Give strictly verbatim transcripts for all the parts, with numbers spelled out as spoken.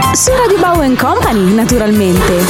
Su Radio Bau and Company, naturalmente.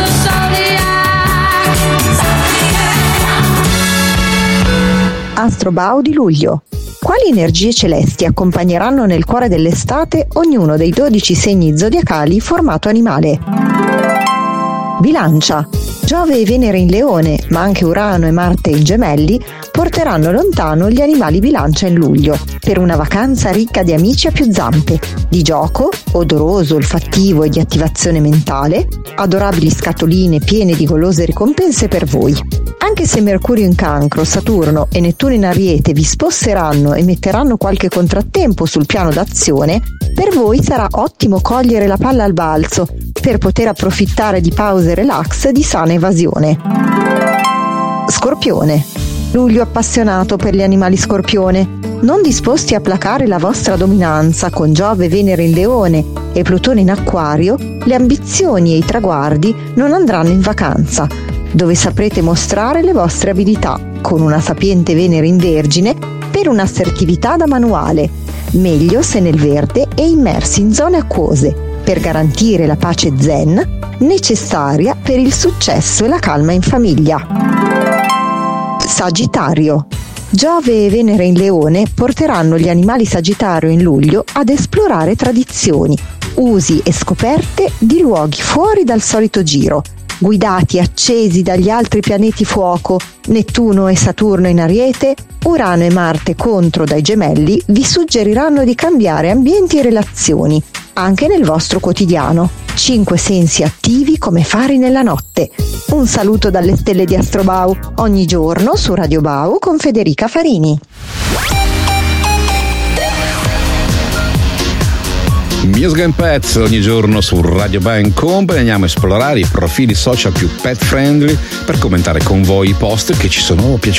Astrobau di luglio. Quali energie celesti accompagneranno nel cuore dell'estate ognuno dei dodici segni zodiacali formato animale? Bilancia. Giove e Venere in Leone, ma anche Urano e Marte in Gemelli, porteranno lontano gli animali bilancia in luglio, per una vacanza ricca di amici a più zampe, di gioco, odoroso, olfattivo e di attivazione mentale, adorabili scatoline piene di golose ricompense per voi. Anche se Mercurio in Cancro, Saturno e Nettuno in Ariete vi sposseranno e metteranno qualche contrattempo sul piano d'azione, per voi sarà ottimo cogliere la palla al balzo per poter approfittare di pause relax di sana evasione. Scorpione. Luglio appassionato per gli animali scorpione. Non disposti a placare la vostra dominanza con Giove, Venere in Leone e Plutone in Acquario, le ambizioni e i traguardi non andranno in vacanza, dove saprete mostrare le vostre abilità con una sapiente Venere in Vergine per un'assertività da manuale, meglio se nel verde e immersi in zone acquose, per garantire la pace zen necessaria per il successo e la calma in famiglia. Sagittario. Giove e Venere in Leone porteranno gli animali Sagittario in luglio ad esplorare tradizioni, usi e scoperte di luoghi fuori dal solito giro, guidati e accesi dagli altri pianeti fuoco, Nettuno e Saturno in Ariete, Urano e Marte contro dai Gemelli vi suggeriranno di cambiare ambienti e relazioni, anche nel vostro quotidiano. Cinque sensi attivi come fari nella notte. Un saluto dalle stelle di Astrobau, ogni giorno su Radio Bau con Federica Farini. Music and Pets ogni giorno su Radio Bau and Company. Andiamo a esplorare i profili social più pet friendly per commentare con voi i post che ci sono piaciuti.